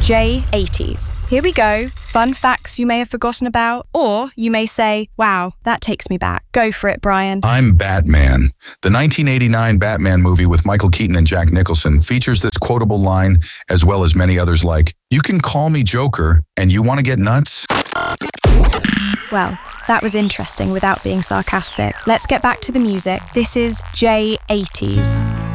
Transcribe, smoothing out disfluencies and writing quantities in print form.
J80s. Here we go. Fun facts you may have forgotten about, or you may say, wow, that takes me back. Go for it, Brian. I'm Batman. The 1989 Batman movie with Michael Keaton and Jack Nicholson features this quotable line, as well as many others like, "You can call me Joker, and you want to get nuts?" Well, that was interesting without being sarcastic. Let's get back to the music. This is J80s.